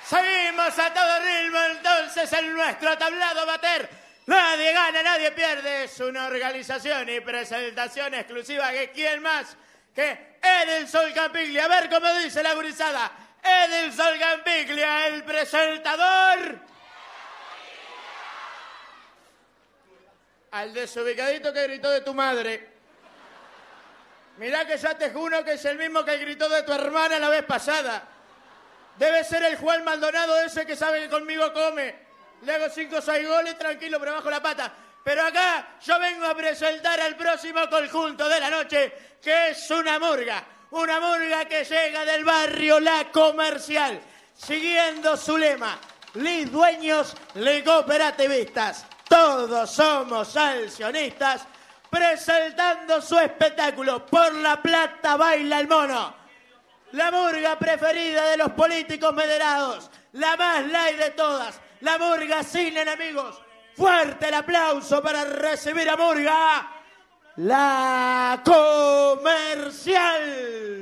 Seguimos a todo ritmo entonces en nuestro tablado bater. Nadie gana, nadie pierde. Es una organización y presentación exclusiva que quién más que Edelson Campiglia. A ver cómo dice la gurizada. Edelson Campiglia, el presentador. Al desubicadito que gritó de tu madre. Mirá que ya te juro que es el mismo que gritó de tu hermana la vez pasada. Debe ser el Juan Maldonado ese que sabe que conmigo come. Le hago 5 o 6 goles tranquilo, pero bajo la pata. Pero acá yo vengo a presentar al próximo conjunto de la noche, que es una murga. Una murga que llega del barrio La Comercial, siguiendo su lema. Lis dueños, li cooperativistas. Todos somos alcionistas, presentando su espectáculo. Por la plata baila el mono. La murga preferida de los políticos mederados, la más light de todas, la murga sin enemigos. Fuerte el aplauso para recibir a Murga, La Comercial.